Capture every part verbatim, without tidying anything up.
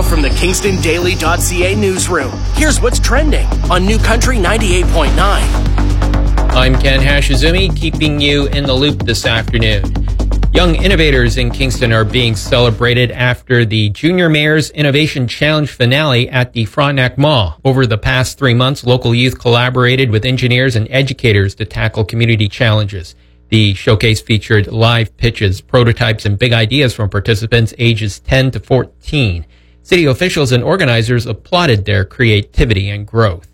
from the Kingston Daily dot C A newsroom. Here's what's trending on New Country ninety-eight point nine. I'm Ken Hashizumi, keeping you in the loop this afternoon. Young innovators in Kingston are being celebrated after the Junior Mayor's Innovation Challenge finale at the Frontenac Mall. Over the past three months, local youth collaborated with engineers and educators to tackle community challenges. The showcase featured live pitches, prototypes, and big ideas from participants ages ten to fourteen. City officials and organizers applauded their creativity and growth.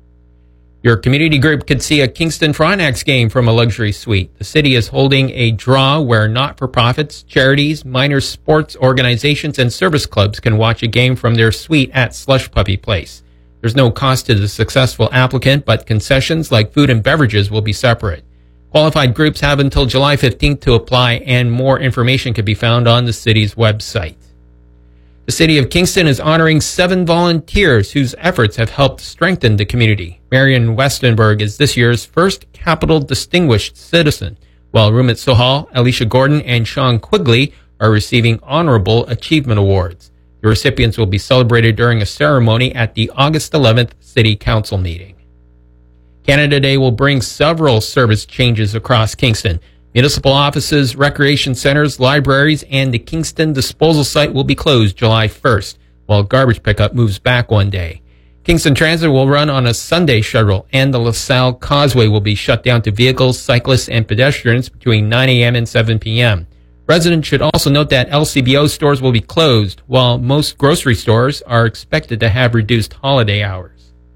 Your community group could see a Kingston Frontenacs game from a luxury suite. The city is holding a draw where not-for-profits, charities, minor sports organizations, and service clubs can watch a game from their suite at Slush Puppy Place. There's no cost to the successful applicant, but concessions like food and beverages will be separate. Qualified groups have until July fifteenth to apply, and more information can be found on the city's website. The City of Kingston is honoring seven volunteers whose efforts have helped strengthen the community. Marion Westenberg is this year's first Capital Distinguished Citizen, while Rumit Sohal, Alicia Gordon, and Sean Quigley are receiving Honorable Achievement Awards. The recipients will be celebrated during a ceremony at the August eleventh City Council meeting. Canada Day will bring several service changes across Kingston. Municipal offices, recreation centers, libraries, and the Kingston disposal site will be closed July first, while garbage pickup moves back one day. Kingston Transit will run on a Sunday shuttle, and the LaSalle Causeway will be shut down to vehicles, cyclists, and pedestrians between nine a.m. and seven p.m. Residents should also note that L C B O stores will be closed, while most grocery stores are expected to have reduced holiday hours.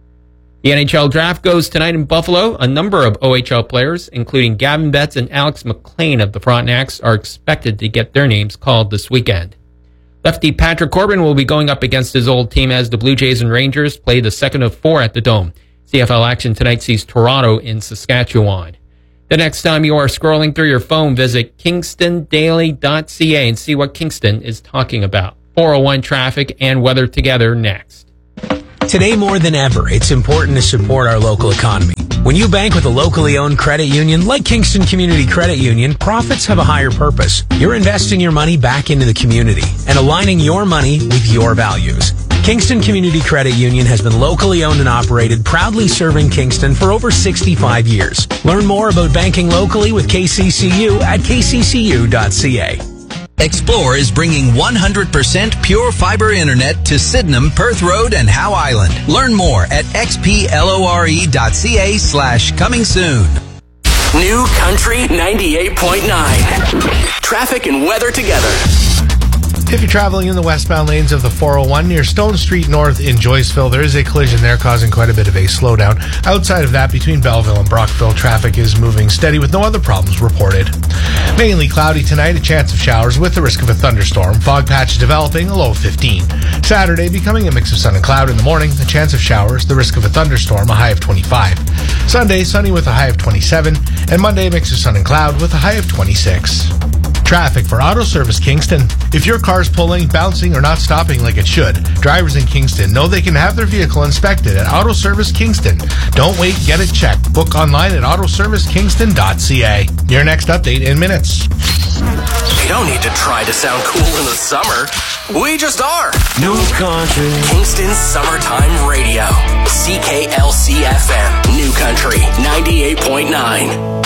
The N H L draft goes tonight in Buffalo. A number of O H L players, including Gavin Betts and Alex McLean of the Frontenacs, are expected to get their names called this weekend. Lefty Patrick Corbin will be going up against his old team as the Blue Jays and Rangers play the second of four at the Dome. C F L action tonight sees Toronto in Saskatchewan. The next time you are scrolling through your phone, visit Kingston Daily dot C A and see what Kingston is talking about. four oh one traffic and weather together next. Today more than ever, it's important to support our local economy. When you bank with a locally owned credit union like Kingston Community Credit Union, profits have a higher purpose. You're investing your money back into the community and aligning your money with your values. Kingston Community Credit Union has been locally owned and operated, proudly serving Kingston for over sixty-five years. Learn more about banking locally with K C C U at K C C U dot C A. Explore is bringing one hundred percent pure fiber internet to Sydenham, Perth Road, and Howe Island. Learn more at xplore dot ca slash coming soon. New Country ninety-eight point nine. Traffic and weather together. If you're traveling in the westbound lanes of the four oh one near Stone Street North in Joyceville, there is a collision there causing quite a bit of a slowdown. Outside of that, between Belleville and Brockville, traffic is moving steady with no other problems reported. Mainly cloudy tonight, a chance of showers with the risk of a thunderstorm. Fog patch developing, a low of fifteen. Saturday, becoming a mix of sun and cloud in the morning, a chance of showers, the risk of a thunderstorm, a high of twenty-five. Sunday, sunny with a high of twenty-seven. And Monday, a mix of sun and cloud with a high of twenty-six. Traffic for Auto Service Kingston. If your car's pulling, bouncing, or not stopping like it should, drivers in Kingston know they can have their vehicle inspected at Auto Service Kingston. Don't wait, get it checked. Book online at auto service kingston dot c a. Your next update in minutes. We don't need to try to sound cool in the summer. We just are. New Country. Kingston Summertime Radio. C K L C F M. New Country ninety-eight point nine.